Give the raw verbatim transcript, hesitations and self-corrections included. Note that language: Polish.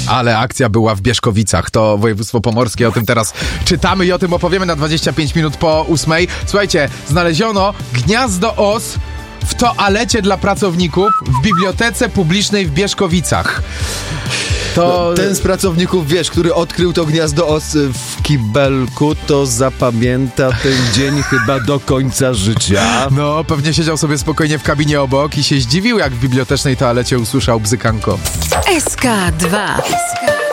Ale akcja była w Bieszkowicach, to województwo pomorskie, o tym teraz czytamy i o tym opowiemy na dwadzieścia pięć minut po ósmej. Słuchajcie, znaleziono gniazdo os w toalecie dla pracowników w bibliotece publicznej w Bieszkowicach. To... Ten z pracowników, wiesz, który odkrył to gniazdo os w kibelku, to zapamięta ten dzień chyba do końca życia. No, pewnie siedział sobie spokojnie w kabinie obok i się zdziwił, jak w bibliotecznej toalecie usłyszał bzykanko. S K dwa.